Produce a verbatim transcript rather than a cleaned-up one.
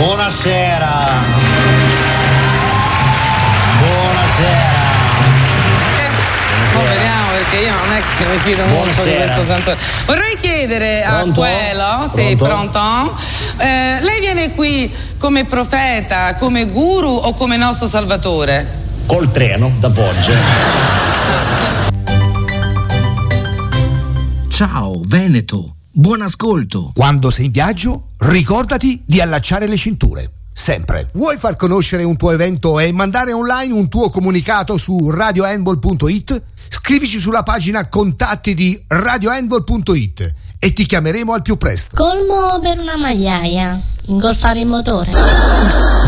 Buonasera. Buonasera. Oh, vediamo, perché io non è che mi fido molto di Buonasera. questo santore. Vorrei chiedere Pronto? a quello, sì, Pronto? pronto? Eh, lei viene qui come profeta, come guru o come nostro salvatore? Col treno da Foggia. Ciao Veneto, buon ascolto. Quando sei in viaggio, ricordati di allacciare le cinture. Sempre. Vuoi far conoscere un tuo evento e mandare online un tuo comunicato su radio handball punto it? Scrivici sulla pagina contatti di radio handball punto it e ti chiameremo al più presto. Colmo per una magliaia. Ingolfare il motore.